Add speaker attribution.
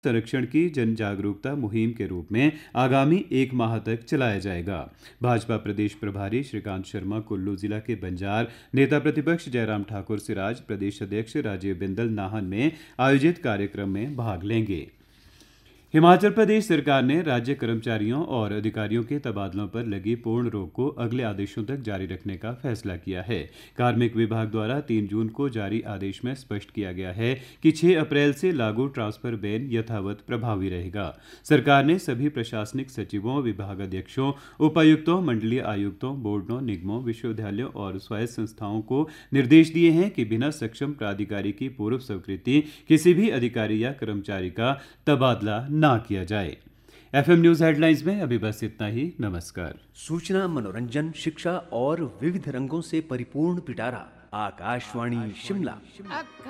Speaker 1: संरक्षण की जन जागरूकता मुहिम के रूप में आगामी 1 माह तक चलाया जाएगा। भाजपा प्रदेश प्रभारी श्रीकांत शर्मा कुल्लू जिला के बंजार, नेता प्रतिपक्ष जयराम ठाकुर सिराज, प्रदेश अध्यक्ष राजीव बिंदल नाहन में आयोजित कार्यक्रम में भाग लेंगे। हिमाचल प्रदेश सरकार ने राज्य कर्मचारियों और अधिकारियों के तबादलों पर लगी पूर्ण रोक को अगले आदेशों तक जारी रखने का फैसला किया है। कार्मिक विभाग द्वारा 3 जून को जारी आदेश में स्पष्ट किया गया है कि 6 अप्रैल से लागू ट्रांसफर बैन यथावत प्रभावी रहेगा। सरकार ने सभी प्रशासनिक सचिवों, विभागाध्यक्षों, उपायुक्तों, मंडलीय आयुक्तों, बोर्डों, निगमों, विश्वविद्यालयों और स्वायत्त संस्थाओं को निर्देश दिए हैं कि बिना सक्षम प्राधिकारी की पूर्व स्वीकृति किसी भी अधिकारी या कर्मचारी का तबादला ना किया जाए। एफएम न्यूज हेडलाइंस में अभी बस इतना ही। नमस्कार।
Speaker 2: सूचना, मनोरंजन, शिक्षा और विविध रंगों से परिपूर्ण पिटारा। आकाशवाणी शिमला।